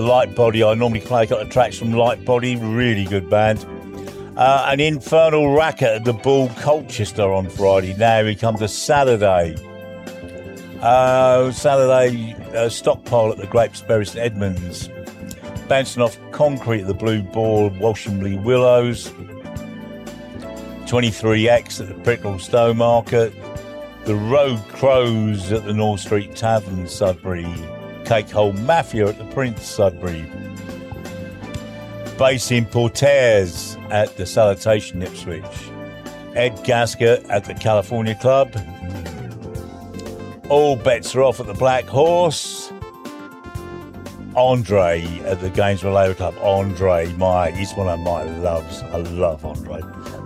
Light Body. I normally play a couple of tracks from Light Body, really good band. An Infernal Racket at the Bull Colchester on Friday. Now we come to Saturday. Stockpile at the Grapesbury St Edmunds. Bouncing Off Concrete at the Blue Ball, Walshamley Willows. 23X at the Prickle Stowmarket. The Road Crows at the North Street Tavern, Sudbury. Cakehole Mafia at the Prince, Sudbury. Bass Importeurs at the Salutation, Ipswich. Ed Gasket at the California Club. All Bets Are Off at the Black Horse. Andre at the Gainesville Labour Club. Andre, he's one of my loves. I love Andre.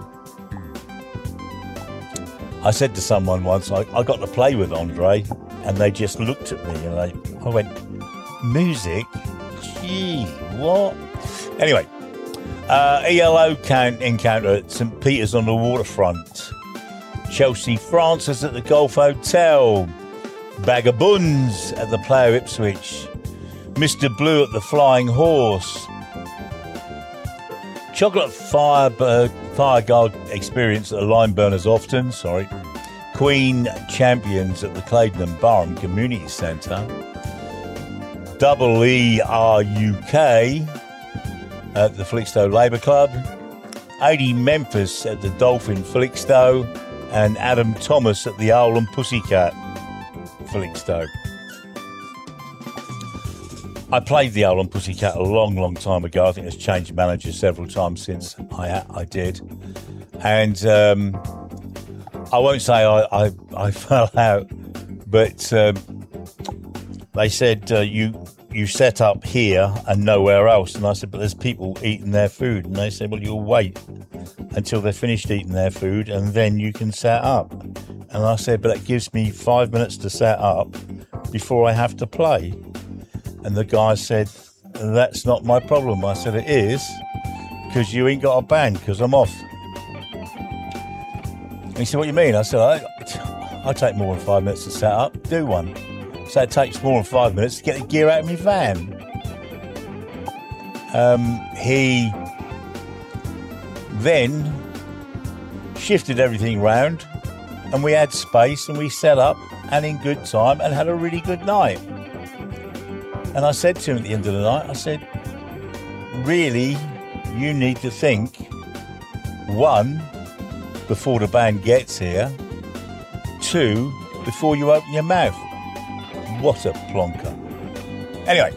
I said to someone once, I got to play with Andre, and they just looked at me, and I went, music? Gee, what? Anyway, ELO encounter at St Peter's on the Waterfront. Chelsea Francis at the Golf Hotel. Vagabonds at the Player Ipswich. Mr Blue at the Flying Horse. Chocolate Fireguard experience at the Lime Burners Often, Queen Champions at the Claydon and Barham Community Centre. Double ERUK at the Felixstowe Labour Club. 80 Memphis at the Dolphin Felixstowe. And Adam Thomas at the Owl and Pussycat Felixstowe. I played the Owl and Pussycat a long time ago. I think it's changed managers several times since I did. And I won't say I fell out, but they said you set up here and nowhere else. And I said, but there's people eating their food. And they said, well, you'll wait until they're finished eating their food and then you can set up. And I said, but that gives me 5 minutes to set up before I have to play. And the guy said, that's not my problem. I said, it is, because you ain't got a band, because I'm off. And he said, what do you mean? I said, I take more than 5 minutes to set up, do one. So it takes more than 5 minutes to get the gear out of my van. He then shifted everything round, and we had space, and we set up, and in good time, and had a really good night. And I said to him at the end of the night, I said, really, you need to think, one, before the band gets here, two, before you open your mouth. What a plonker. Anyway,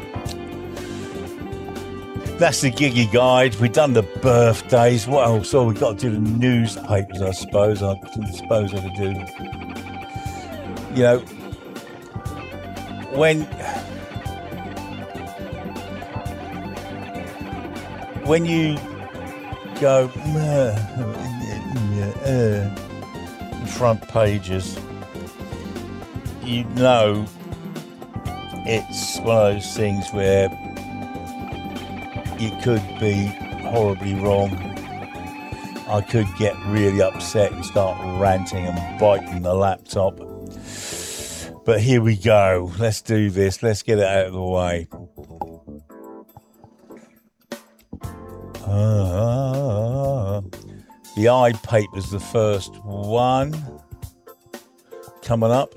that's the Giggy Guide. We've done the birthdays. What else? Oh, we've got to do the newspapers, I suppose. I suppose I could do. You know, when you go front pages, you know it's one of those things where it could be horribly wrong. I could get really upset and start ranting and biting the laptop. But here we go. Let's do this. Let's get it out of the way. The iPaper's the first one coming up.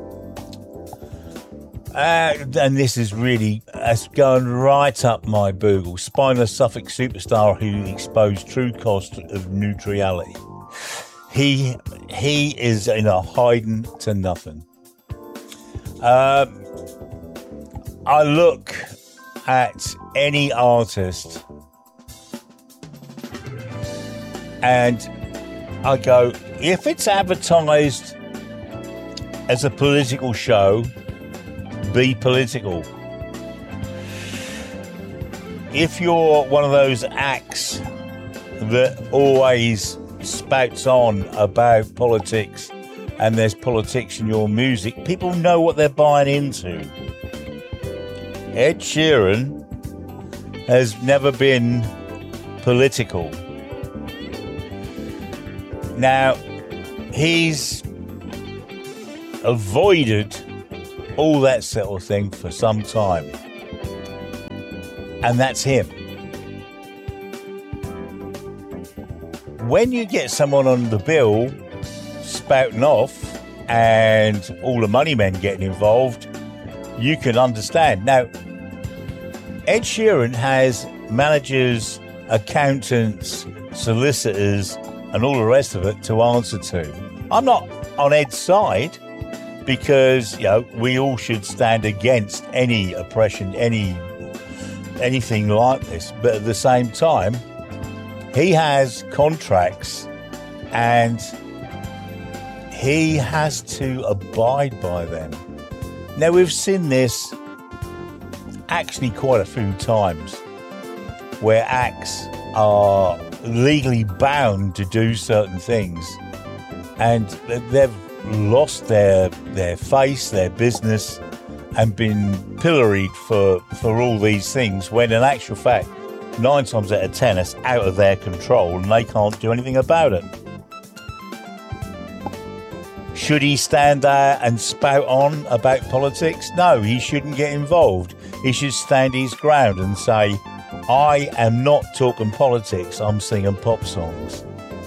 And this is really, it's going right up my boogle. Spineless Suffolk superstar who exposed true cost of neutrality. He is in a hiding to nothing. I look at any artist and I go, if it's advertised as a political show, be political. If you're one of those acts that always spouts on about politics and there's politics in your music, people know what they're buying into. Ed Sheeran has never been political. Now, he's avoided all that sort of thing for some time. and that's him. When you get someone on the bill spouting off and all the money men getting involved, you can understand. Now, Ed Sheeran has managers, accountants, solicitors, and all the rest of it to answer to. I'm not on Ed's side because, we all should stand against any oppression, anything like this. But at the same time, he has contracts and he has to abide by them. Now, we've seen this actually quite a few times where acts are legally bound to do certain things and they've lost their face, their business, and been pilloried for all these things, when in actual fact 9 times out of 10 it's out of their control and they can't do anything about it. Should he stand there and spout on about politics? No, he shouldn't get involved. He should stand his ground and say, I am not talking politics, I'm singing pop songs.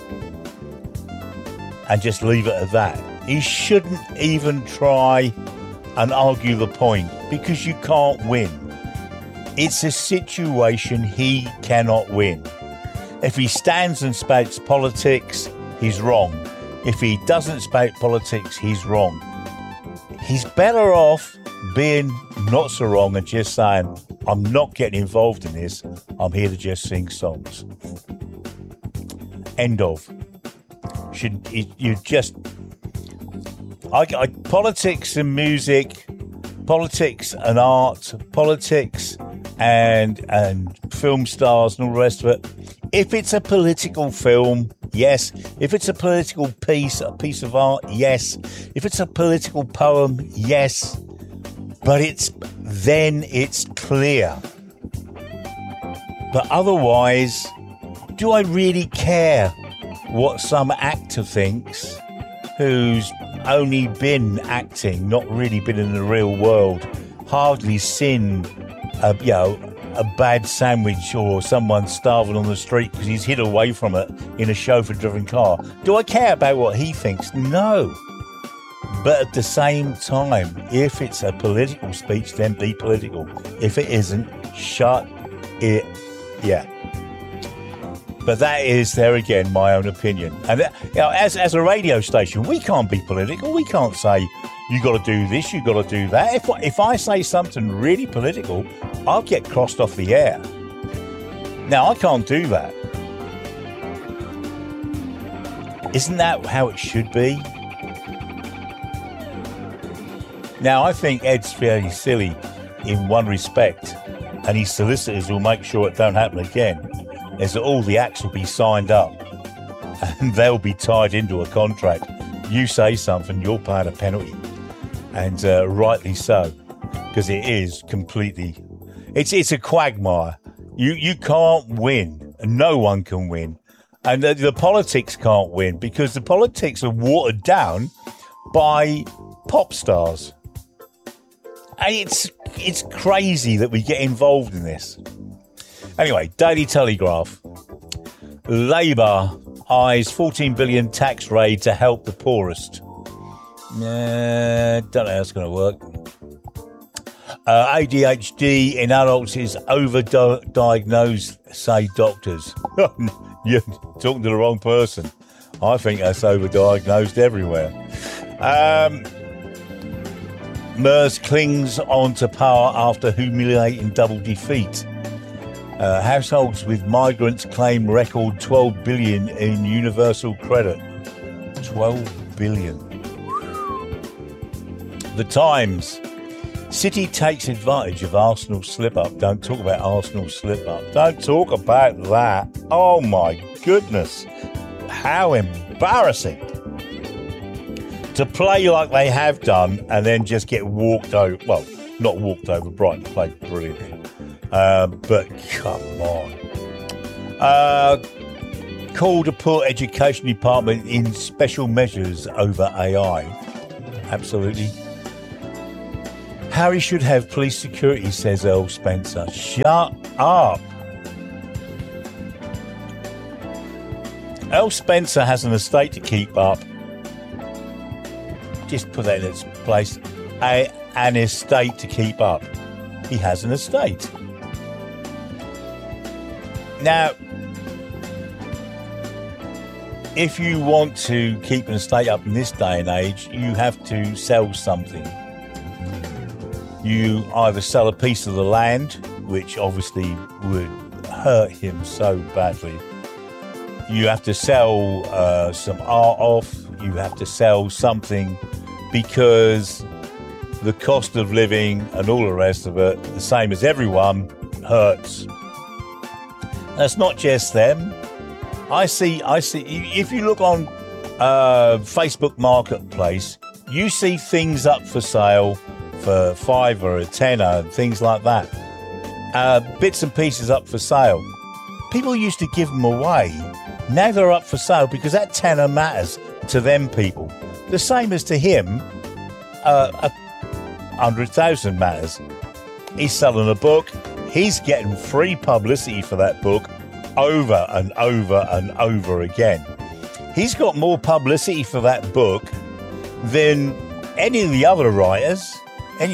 And just leave it at that. He shouldn't even try and argue the point, because you can't win. It's a situation he cannot win. If he stands and spouts politics, he's wrong. If he doesn't spout politics, he's wrong. He's better off being not so wrong and just saying, I'm not getting involved in this, I'm here to just sing songs. End of. Politics and music, politics and art, politics and film stars and all the rest of it. If it's a political film, yes. If it's a political piece, a piece of art, yes. If it's a political poem, yes. But it's clear. But otherwise, do I really care what some actor thinks who's only been acting, not really been in the real world, hardly seen a bad sandwich or someone starving on the street because he's hid away from it in a chauffeur-driven car? Do I care about what he thinks? No. But at the same time, if it's a political speech, then be political. If it isn't, shut it. Yeah. But that is, there again, my own opinion. And as a radio station, we can't be political. We can't say, you got to do this, you got to do that. If I say something really political, I'll get crossed off the air. Now, I can't do that. Isn't that how it should be? Now, I think Ed's fairly silly in one respect, and his solicitors will make sure it don't happen again, is that all the acts will be signed up and they'll be tied into a contract. You say something, you'll pay a penalty. And rightly so, because it is completely... It's a quagmire. You can't win. No one can win. And the politics can't win, because the politics are watered down by pop stars. And it's crazy that we get involved in this. Anyway, Daily Telegraph. Labour eyes 14 billion tax raid to help the poorest. Don't know how it's going to work. ADHD in adults is overdiagnosed, say doctors. You're talking to the wrong person. I think that's overdiagnosed everywhere. Merz clings on to power after humiliating double defeat. Households with migrants claim record 12 billion in universal credit. 12 billion. The Times. City takes advantage of Arsenal slip-up. Don't talk about Arsenal slip-up. Don't talk about that. Oh my goodness. How embarrassing. To play like they have done and then just get walked over. Well, not walked over. Brighton played brilliantly. But come on. Call to put education department in special measures over AI. Absolutely. Harry should have police security, says Earl Spencer. Shut up. Elle Spencer has an estate to keep up. Just put that in its place. An estate to keep up. He has an estate. Now, if you want to keep an estate up in this day and age, you have to sell something. You either sell a piece of the land, which obviously would hurt him so badly. You have to sell some art off. You have to sell something because the cost of living and all the rest of it, the same as everyone, hurts. That's not just them. I see. If you look on Facebook Marketplace, you see things up for sale for $5 or a tenner and things like that. Bits and pieces up for sale. People used to give them away. Now they're up for sale because that tenner matters to them people. The same as to him, 100,000 matters. He's selling a book. He's getting free publicity for that book over and over and over again. He's got more publicity for that book than any of the other writers. And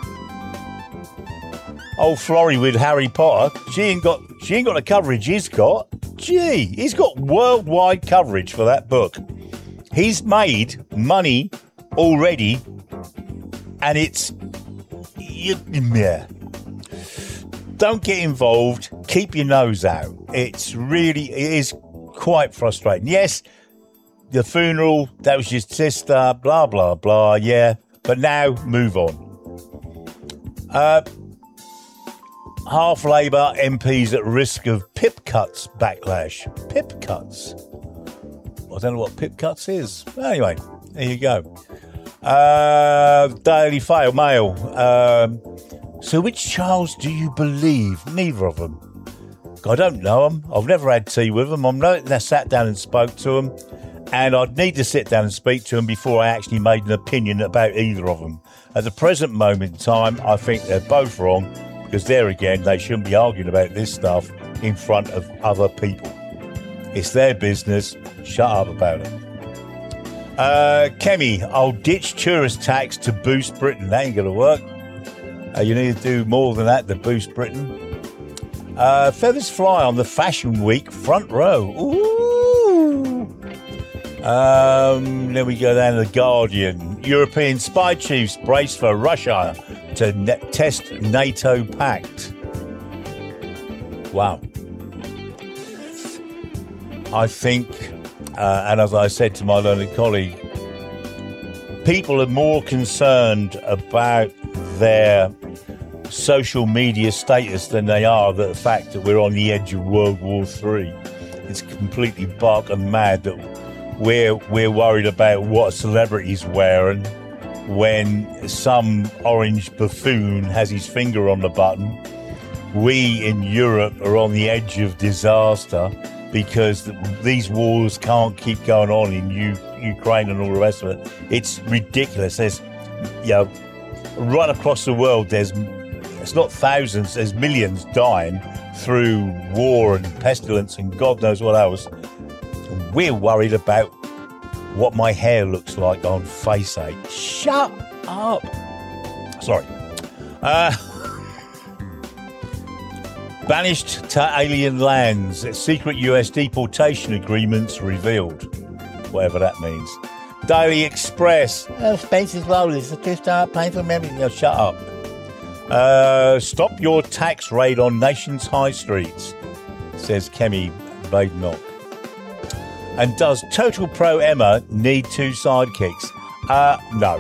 old Florrie with Harry Potter, she ain't got the coverage he's got. Gee, he's got worldwide coverage for that book. He's made money already, and don't get involved. Keep your nose out. It is quite frustrating. Yes, the funeral, that was your sister, blah, blah, blah, yeah. But now, move on. Half Labour MPs at risk of pip cuts backlash. Pip cuts? I don't know what pip cuts is. Anyway, there you go. Daily Mail. So which Charles do you believe? Neither of them. I don't know them. I've never had tea with them. I've never sat down and spoke to them. And I'd need to sit down and speak to them before I actually made an opinion about either of them. At the present moment in time, I think they're both wrong, because there again, they shouldn't be arguing about this stuff in front of other people. It's their business. Shut up about it. Kemi, I'll ditch tourist tax to boost Britain. That ain't going to work. You need to do more than that to boost Britain. Feathers fly on the Fashion Week front row. Ooh. Then we go down to The Guardian. European spy chiefs brace for Russia to test NATO pact. Wow. I think, and as I said to my learned colleague, people are more concerned about their social media status than they are the fact that we're on the edge of World War III. It's completely bark and mad that we're worried about what a celebrity's wearing when some orange buffoon has his finger on the button. We in Europe are on the edge of disaster because these wars can't keep going on in Ukraine and all the rest of it. It's ridiculous. There's, right across the world, it's not thousands, there's millions dying through war and pestilence and God knows what else. And we're worried about what my hair looks like on Face 8. Shut up. Sorry. Banished to alien lands. Secret US deportation agreements revealed. Whatever that means. Daily Express. Spencer's Rollers. Just start paying for memory. Shut up. Stop your tax raid on nation's high streets, says Kemi Badenoch. And does Total Pro Emma need two sidekicks? No.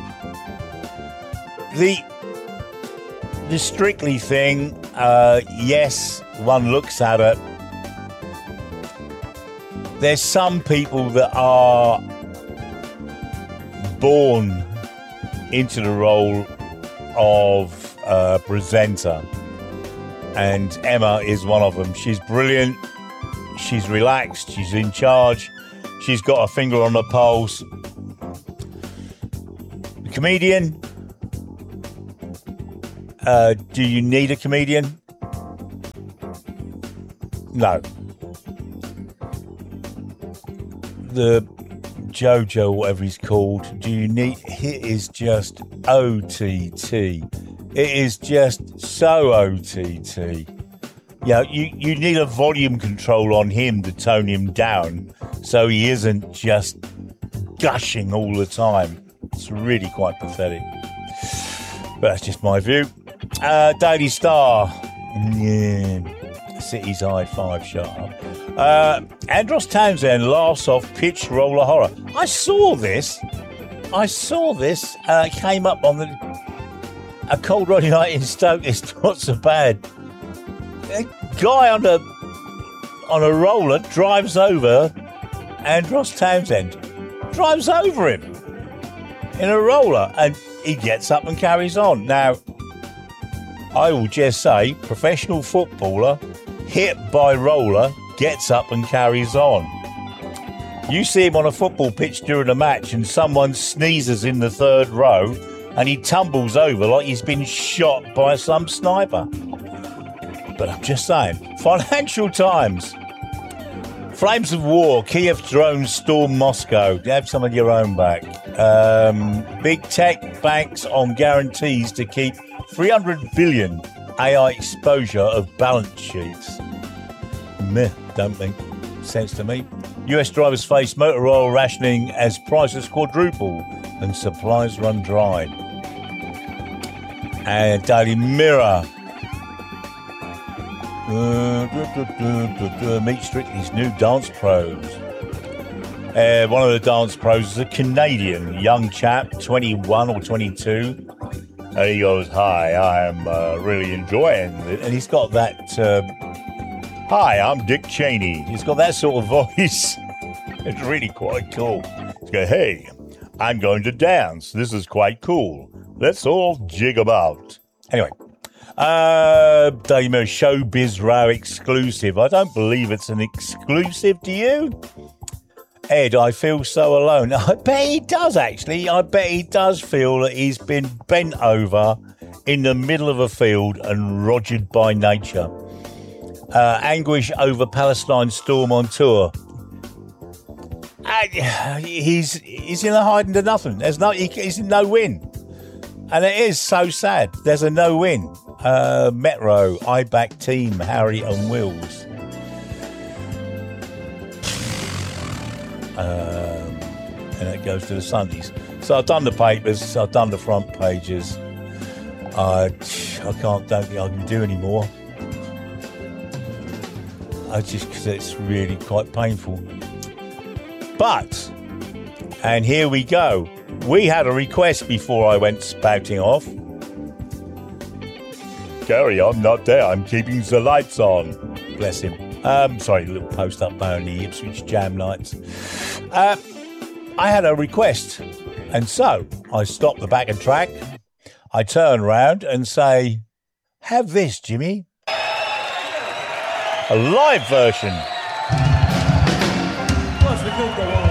The Strictly thing, yes, one looks at it. There's some people that are born into the role of presenter, and Emma is one of them. She's brilliant, she's relaxed, she's in charge, she's got her finger on the pulse. The comedian, do you need a comedian? No. The Jojo, whatever he's called, it is just OTT. It is just so OTT. Yeah, you need a volume control on him to tone him down so he isn't just gushing all the time. It's really quite pathetic. But that's just my view. Daily Star. Yeah. City's high five, shut up. Andros Townsend laughs off pitch roller horror. I saw this. Came up on a cold Roddy night in Stoke. It's not so bad. A guy on a roller drives over Andros Townsend. Drives over him in a roller, and he gets up and carries on. Now, I will just say, professional footballer hit by roller gets up and carries on. You see him on a football pitch during a match and someone sneezes in the third row and he tumbles over like he's been shot by some sniper. But I'm just saying. Financial Times. Flames of war. Kiev drones storm Moscow. Have some of your own back. Big tech banks on guarantees to keep 300 billion AI exposure of balance sheets. Meh, don't make sense to me. US drivers face motor oil rationing as prices quadruple and supplies run dry. And Daily Mirror. Meet Strictly's new dance pros. One of the dance pros is a Canadian young chap, 21 or 22. And he goes, "Hi, I'm really enjoying it." And he's got that, "Hi, I'm Dick Cheney." He's got that sort of voice. It's really quite cool. He's going, "Hey, I'm going to dance. This is quite cool. Let's all jig about." Anyway. Daily Mirror Showbiz Row exclusive. I don't believe it's an exclusive, do you? Ed, I feel so alone. I bet he does, actually. I bet he does feel that he's been bent over in the middle of a field and rogered by nature. Anguish over Palestine storm on tour. He's in a hiding to nothing. He's in no win. And it is so sad. There's a no win. Metro, I back team, Harry and Wills. And it goes to the Sundays. So I've done the papers, I've done the front pages. I don't think I can do any more. Because it's really quite painful. But, and here we go. We had a request before I went spouting off. Gary, I'm not there. I'm keeping the lights on. Bless him. Sorry, a little post up there on the Ipswich Jam nights. I had a request. And so I stop the back and track. I turn round and say, "Have this, Jimmy." A live version. What's the good go on?